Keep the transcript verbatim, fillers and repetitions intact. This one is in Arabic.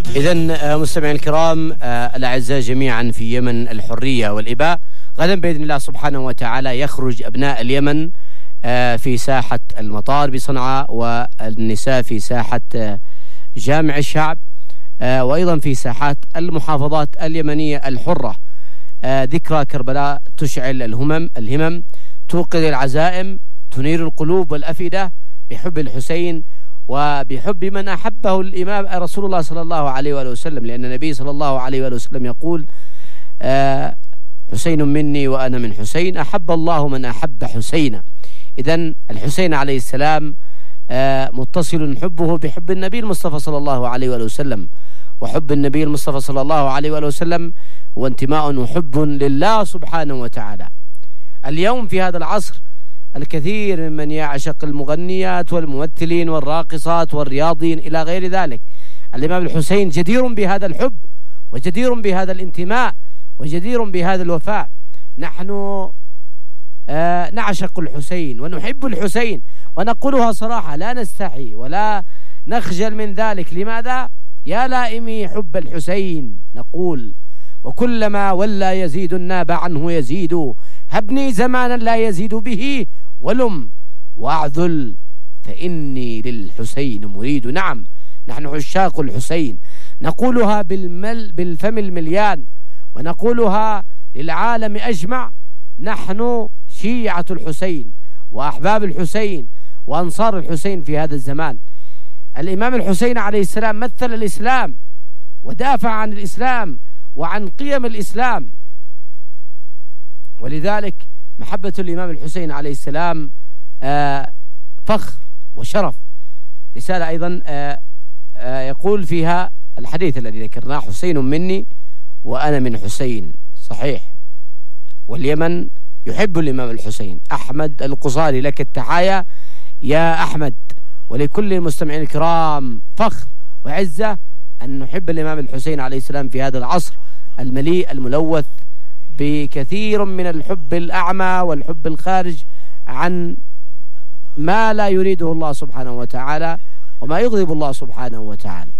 إذن مستمعين الكرام الأعزاء جميعا في يمن الحرية والإباء، غدا بإذن الله سبحانه وتعالى يخرج أبناء اليمن في ساحة المطار بصنعاء، والنساء في ساحة جامع الشعب، وأيضا في ساحات المحافظات اليمنية الحرة. ذكرى كربلاء تشعل الهمم الهمم، توقظ العزائم، تنير القلوب والأفئدة بحب الحسين وبحب من أحبه الإمام رسول الله صلى الله عليه وآله وسلم، لأن النبي صلى الله عليه وآله وسلم يقول آه حسين مني وأنا من حسين، أحب الله من أحب حسين. إذن الحسين عليه السلام آه متصل حبه بحب النبي المصطفى صلى الله عليه وآله وسلم، وحب النبي المصطفى صلى الله عليه وآله وسلم هو انتماء وحب لله سبحانه وتعالى. اليوم في هذا العصر الكثير ممن يعشق المغنيات والممثلين والراقصات والرياضين إلى غير ذلك. الإمام الحسين جدير بهذا الحب، وجدير بهذا الانتماء، وجدير بهذا الوفاء. نحن آه نعشق الحسين ونحب الحسين، ونقولها صراحة لا نستحي ولا نخجل من ذلك. لماذا؟ يا لائمي حب الحسين نقول، وكلما ولى يزيد الناب عنه يزيد، هبني زمانا لا يزيد به ولم واعذل فإني للحسين مريد. نعم، نحن عشاق الحسين، نقولها بالمل بالفم المليان، ونقولها للعالم أجمع. نحن شيعة الحسين وأحباب الحسين وأنصار الحسين في هذا الزمان. الإمام الحسين عليه السلام مثل الإسلام ودافع عن الإسلام وعن قيم الإسلام، ولذلك محبة الإمام الحسين عليه السلام آه فخر وشرف. رسالة أيضا آه آه يقول فيها الحديث الذي ذكرناه: حسين مني وأنا من حسين. صحيح، واليمن يحب الإمام الحسين. أحمد القصاري لك التحايا يا أحمد، ولكل المستمعين الكرام فخر وعزة أن نحب الإمام الحسين عليه السلام في هذا العصر المليء الملوث بكثير من الحب الأعمى والحب الخارج عن ما لا يريده الله سبحانه وتعالى وما يغضب الله سبحانه وتعالى.